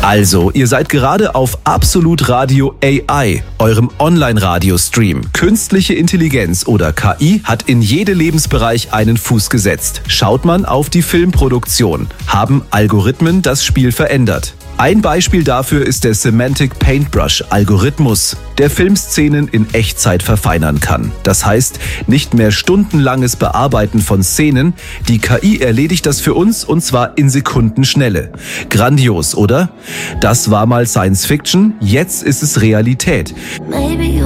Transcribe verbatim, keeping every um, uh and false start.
Also, ihr seid gerade auf Absolut Radio A I, eurem Online-Radio-Stream. Künstliche Intelligenz oder K I hat in jede Lebensbereich einen Fuß gesetzt. Schaut man auf die Filmproduktion, haben Algorithmen das Spiel verändert. Ein Beispiel dafür ist der Semantic Paintbrush-Algorithmus, der Filmszenen in Echtzeit verfeinern kann. Das heißt, nicht mehr stundenlanges Bearbeiten von Szenen, die K I erledigt das für uns und zwar in Sekundenschnelle. Grandios, oder? Das war mal Science Fiction, jetzt ist es Realität. Maybe